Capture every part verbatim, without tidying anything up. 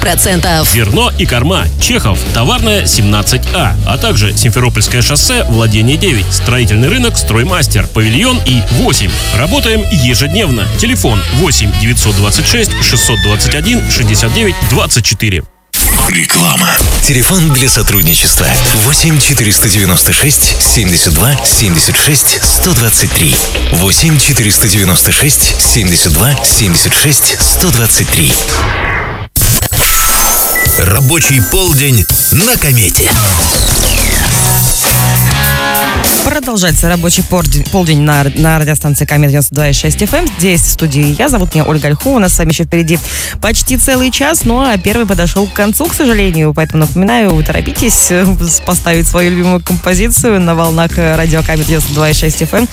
процентов. Зерно и корма. Чехов. Товарная семнадцать А. А также Симферопольское шоссе, владение девять. Строительный рынок, строймастер. Павильон И восемь. Работаем ежедневно. Телефон восемь девятьсот двадцать шесть шестьсот двадцать один шестьдесят девять двадцать четыре. Реклама. Телефон для сотрудничества восемь четыреста девяносто шесть семьдесят два семьдесят шесть сто двадцать три. восемь четыреста девяносто шесть семьдесят два семьдесят шесть сто двадцать три. Рабочий полдень на комете. Продолжается рабочий полдень, полдень на, на радиостанции Комет девяносто два и шесть эф эм. Здесь в студии я, зовут меня Ольга Ольхова. У нас с вами еще впереди почти целый час, ну а первый подошел к концу, к сожалению. Поэтому напоминаю, вы торопитесь поставить свою любимую композицию на волнах радио Комет девяносто два и шесть эф эм.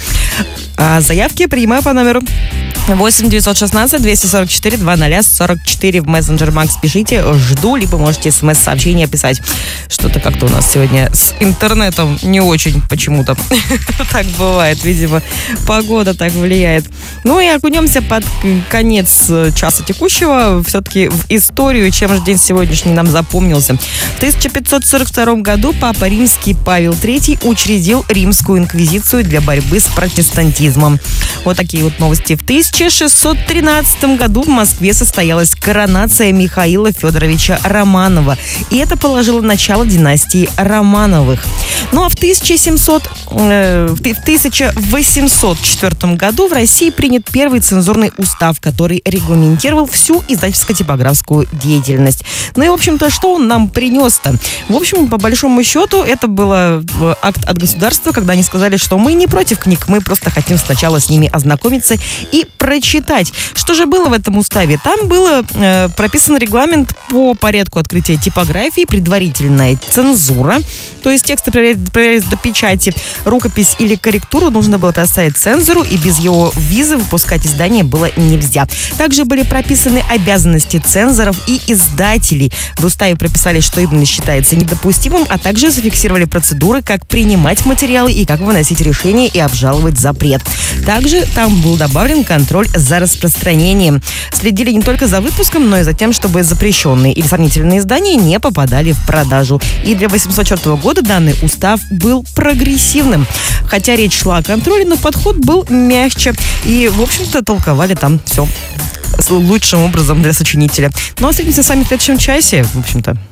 А заявки принимаю по номеру восемь девятьсот шестнадцать двести сорок четыре двадцать сорок четыре. В мессенджер Макс пишите, жду, либо можете смс-сообщение писать. Что-то как-то у нас сегодня с интернетом не очень почему-то. Так бывает, видимо, погода так влияет. Ну и окунемся под конец часа текущего все-таки в историю, чем же день сегодняшний нам запомнился. В тысяча пятьсот сорок втором году Папа Римский Павел третий учредил Римскую инквизицию для борьбы с протестантизмом. Вот такие вот новости. В тысяча шестьсот тринадцатом году в Москве состоялась коронация Михаила Федоровича Романова. И это положило начало династии Романовых. Ну а в тысяча семьсот, э, в тысяча восемьсот четвёртом году в России принят первый цензурный устав, который регламентировал всю издательско-типографскую деятельность. Ну и, в общем-то, что он нам принес-то? В общем, по большому счету, это был акт от государства, когда они сказали, что мы не против книг, мы просто хотим сначала с ними ознакомиться и прочитать. Что же было в этом уставе? Там был э, прописан регламент по порядку открытия типографии, предварительная цензура, то есть тексты проверялись до печати, рукопись или корректуру нужно было предоставить цензору, и без его визы выпускать издание было нельзя. Также были прописаны обязанности цензоров и издателей. В уставе прописали, что именно считается недопустимым, а также зафиксировали процедуры, как принимать материалы и как выносить решения и обжаловать запрет. Также там был добавлен контроль за распространением. Следили не только за выпуском, но и за тем, чтобы запрещенные или сомнительные издания не попадали в продажу. И для восемьсот четвёртого года данный устав был прогрессивным. Хотя речь шла о контроле, но подход был мягче. И, в общем-то, толковали там все лучшим образом для сочинителя. Ну а встретимся с вами в следующем часе, в общем-то.